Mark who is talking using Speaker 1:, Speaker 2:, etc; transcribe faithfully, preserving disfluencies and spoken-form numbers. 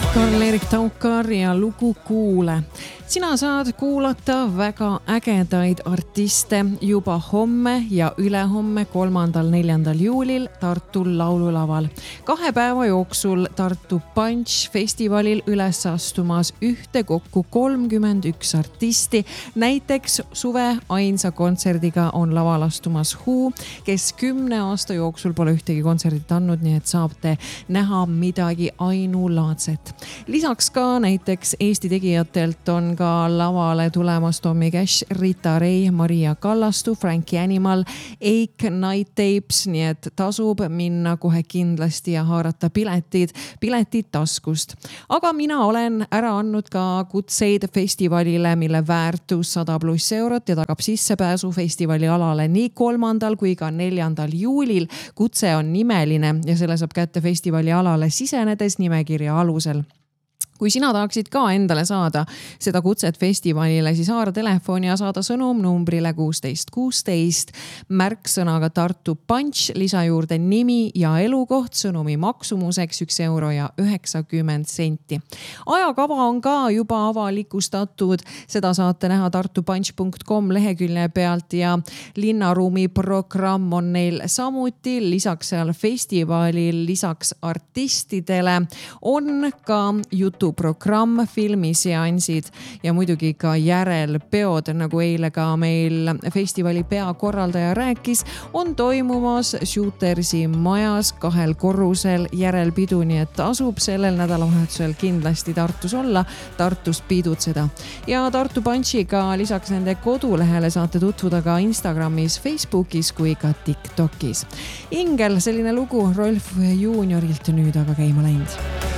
Speaker 1: Karl-Erik Taukar ja lugu Kuule. Sina saad kuulata väga ägedaid artiste juba homme ja ülehomme kolmandal neljandal juulil Tartu laululaval. Kahe päeva jooksul Tartu Punch festivalil üles astumas ühte kokku kolmkümmend üks artisti. Näiteks suve ainsa kontserdiga on laval astumas Who, kes kümne aasta jooksul pole ühtegi kontserdit andnud, nii et saabte näha midagi ainulaadset. Lisaks ka näiteks Eesti tegijatelt on ka lavale tulemas Tommy Cash, Rita Ray, Maria Kallastu, Frankie Animal, Eik, Night Tapes, nii et tasub minna kohe kindlasti ja haarata piletid, piletid taskust. Aga mina olen ära andnud ka kutseid festivalile, mille väärtus sada pluss eurot ja tagab sissepääsu festivali alale nii kolmandal kui ka neljandal juulil. Kutse on nimeline ja selle saab kätte festivali alale sisenedes nimekirja alusel. Kui sina tahaksid ka endale saada seda kutset festivalile, siis haara telefoni ja saada sõnum numbrile kuusteist kuusteist, märksõnaga Tartu Punch, lisa juurde nimi ja elukoht, sõnumi maksumuseks üks euro ja üheksakümmend senti. Ajakava on ka juba avalikustatud, seda saate näha tartupunch punkt com lehekülje pealt ja linnaruumi programm on neil samuti. Lisaks seal festivalil, lisaks artistidele on ka jutu programm, filmiseansid ja muidugi ka järelpeod, nagu eile ka meil festivali peakorraldaja rääkis, on toimumas Shootersi majas kahel korrusel järelpidu, nii et asub sellel nädalavahetusel kindlasti Tartus olla, Tartus pidutseda. Ja Tartu Punchiga lisaks nende kodulehele saate tutvuda ka Instagramis, Facebookis kui ka TikTokis. Ingel, selline lugu Rolf Juniorilt nüüd aga käima läinud.